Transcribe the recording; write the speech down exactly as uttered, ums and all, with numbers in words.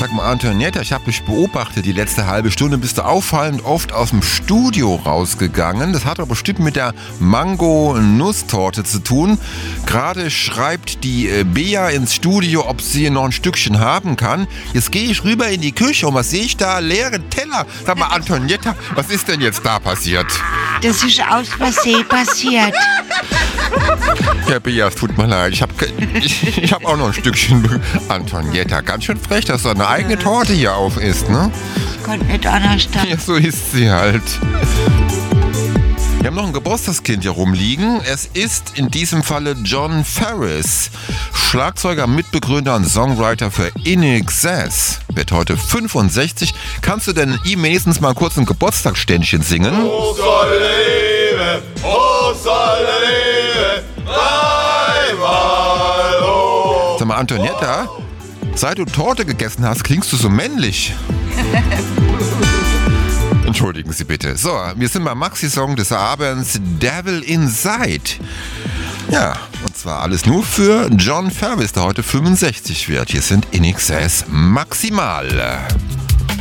Sag mal, Antonietta, ich habe dich beobachtet, die letzte halbe Stunde bist du auffallend oft aus dem Studio rausgegangen. Das hat aber bestimmt mit der Mango-Nusstorte zu tun. Gerade schreibt die äh, Bea ins Studio, ob sie noch ein Stückchen haben kann. Jetzt gehe ich rüber in die Küche und was sehe ich da? Leeren Teller. Sag mal, Antonietta, was ist denn jetzt da passiert? Das ist aus Versehen passiert. Ja, Bea, es tut mir leid. Ich habe ich, ich hab auch noch ein Stückchen. Antonietta, ganz schön frech, dass du eine eigene Torte hier auf isst, ne? Ich konnte nicht anders. Ja, so ist sie halt. Wir haben noch ein Geburtstagskind hier rumliegen. Es ist in diesem Falle John Farris, Schlagzeuger, Mitbegründer und Songwriter für In Excess. Wird heute fünfundsechzig. Kannst du denn ihm wenigstens mal kurz ein Geburtstagsständchen singen? Oh, soll leben, oh, soll leben, dreimal hoch. Sag mal, Antonietta, seit du Torte gegessen hast, klingst du so männlich. Entschuldigen Sie bitte. So, wir sind beim Maxi-Song des Abends, Devil Inside. Ja, und zwar alles nur für John Farris, der heute fünfundsechzig wird. Hier sind In Excess maximal.